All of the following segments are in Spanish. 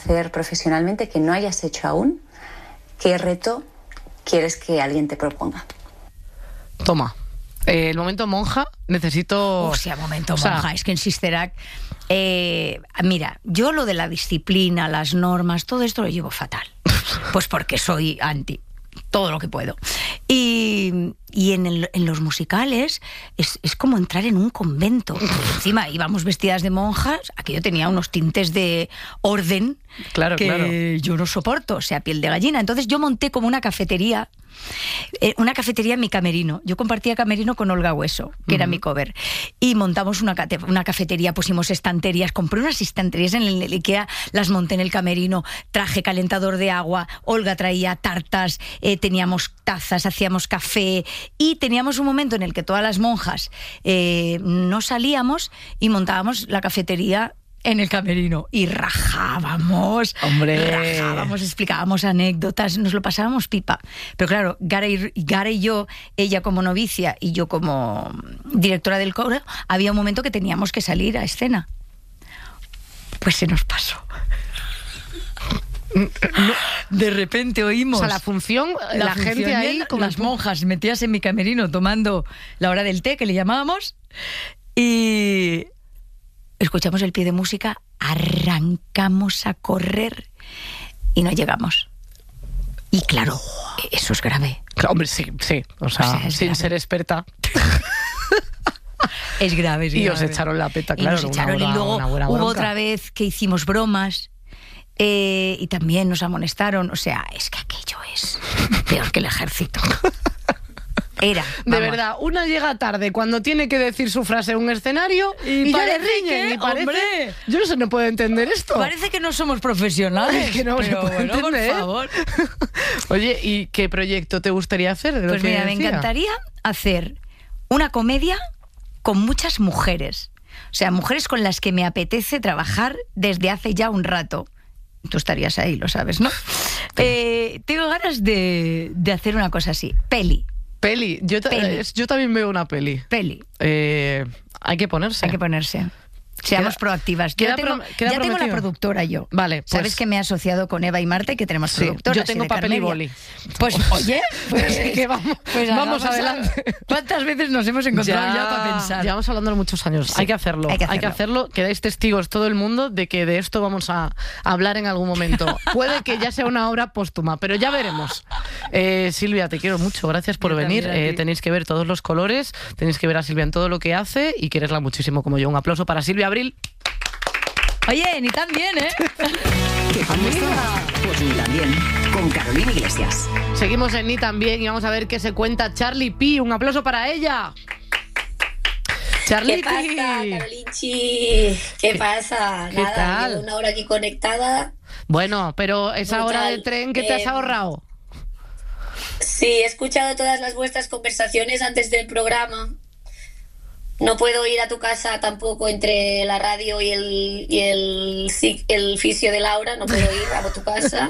hacer profesionalmente que no hayas hecho aún? ¿Qué reto quieres que alguien te proponga? Toma. El momento monja, necesito... Momento monja. Es que en Sister Act... mira, yo lo de la disciplina, las normas, todo esto lo llevo fatal. Pues porque soy anti todo lo que puedo. Y en los musicales es como entrar en un convento. Encima íbamos vestidas de monjas, aquello tenía unos tintes de orden que yo no soporto, o sea, piel de gallina. Entonces yo monté como una cafetería en mi camerino. Yo compartía camerino con Olga Hueso, que era mi cover, y montamos una cafetería, pusimos estanterías, compré unas estanterías en el IKEA, las monté en el camerino, traje calentador de agua, Olga traía tartas, teníamos tazas, hacíamos café, y teníamos un momento en el que todas las monjas no salíamos y montábamos la cafetería en el camerino y rajábamos, explicábamos anécdotas, nos lo pasábamos pipa. Pero claro, Gara y yo, ella como novicia y yo como directora del coro, había un momento que teníamos que salir a escena. Pues se nos pasó. De repente oímos... O sea, la función gente ahí... Con las monjas metidas en mi camerino tomando la hora del té, que le llamábamos, y... escuchamos el pie de música, arrancamos a correr y no llegamos. Y claro, eso es grave. Hombre, sí. O sea sin grave. Ser experta. Es grave. Y os echaron la peta, claro. Y luego hubo otra vez que hicimos bromas y también nos amonestaron. O sea, es que aquello es peor que el ejército. De verdad, una llega tarde cuando tiene que decir su frase en un escenario y ya le riñen. Hombre, yo no puedo entender esto. Parece que no somos profesionales. Que no pero se puede entender. Por favor. Oye, ¿y qué proyecto te gustaría hacer? Pues mira, me encantaría hacer una comedia con muchas mujeres. O sea, mujeres con las que me apetece trabajar desde hace ya un rato. Tú estarías ahí, lo sabes, ¿no? Tengo ganas de hacer una cosa así. Peli. Yo también veo una peli. Hay que ponerse. Seamos proactivas. Ya tengo la productora yo. Vale, pues... Sabes que me he asociado con Eva y Marte, que tenemos productoras. Yo tengo papel y boli. Pues, oye, vamos adelante. ¿Cuántas veces nos hemos encontrado ya para pensar? Llevamos hablando muchos años. Sí, hay que hacerlo. Quedáis testigos todo el mundo de que de esto vamos a hablar en algún momento. Puede que ya sea una obra póstuma, pero ya veremos. Silvia, te quiero mucho. Gracias por venir. Tenéis que ver todos los colores. Tenéis que ver a Silvia en todo lo que hace y quererla muchísimo como yo. Un aplauso para Silvia Abril. Oye, ni tan bien, ¿eh? ¿Qué famosa? Pues ni tan bien, con Carolina Iglesias. Seguimos en Ni tan bien y vamos a ver qué se cuenta Charlie P. Un aplauso para ella. Charlie ¿Qué pasa, Carolinchi? ¿Qué pasa? ¿Qué tal? Llevo una hora aquí conectada. Bueno, pero esa hora del tren, ¿qué te has ahorrado? Sí, he escuchado todas las vuestras conversaciones antes del programa. No puedo ir a tu casa tampoco entre la radio y el fisio de Laura. No puedo ir a tu casa.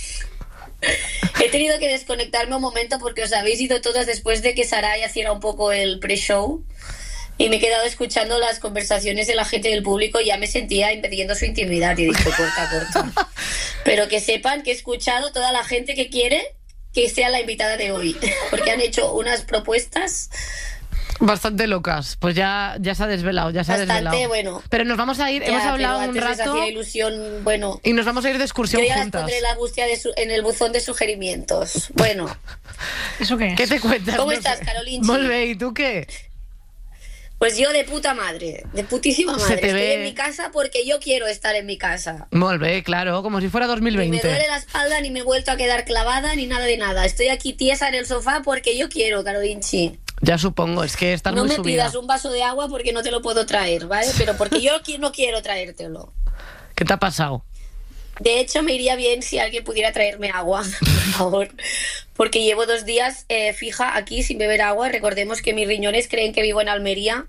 He tenido que desconectarme un momento porque os habéis ido todas después de que Saray hiciera un poco el pre-show. Y me he quedado escuchando las conversaciones de la gente del público y ya me sentía invadiendo su intimidad. Y he dicho, corta. Pero que sepan que he escuchado toda la gente que quiere que sea la invitada de hoy. Porque han hecho unas propuestas... bastante locas. Pues ya se ha desvelado, Bastante, bueno. Pero nos vamos a ir, hemos hablado un rato. Hacía ilusión, bueno. Y nos vamos a ir de excursión juntas. Yo ya juntas. las pondré en la búsqueda en el buzón de sugerimientos. Bueno. ¿Eso qué es? ¿Qué te cuentas? ¿Cómo estás, Carolinchi? Muy bien, ¿y tú qué? Pues yo de puta madre, de putísima madre. Estoy en mi casa porque yo quiero estar en mi casa. Muy bien, claro, como si fuera 2020. Ni me duele la espalda, ni me he vuelto a quedar clavada, ni nada de nada. Estoy aquí tiesa en el sofá porque yo quiero, Carolinchi. Ya supongo, es que estás muy subida. No me pidas un vaso de agua porque no te lo puedo traer, ¿vale? Pero porque yo no quiero traértelo. ¿Qué te ha pasado? De hecho, me iría bien si alguien pudiera traerme agua, por favor. Porque llevo 2 días fija aquí sin beber agua. Recordemos que mis riñones creen que vivo en Almería.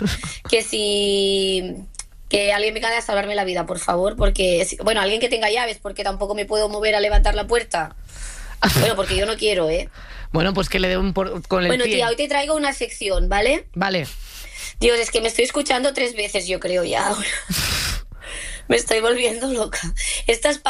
Que alguien venga a salvarme la vida, por favor. Porque, bueno, alguien que tenga llaves, porque tampoco me puedo mover a levantar la puerta. Bueno, porque yo no quiero, ¿eh? Bueno, pues que le dé con el pie. Bueno, tía, hoy te traigo una sección, ¿vale? Vale. Dios, es que me estoy escuchando 3 veces, yo creo, ya ahora. Me estoy volviendo loca. Estas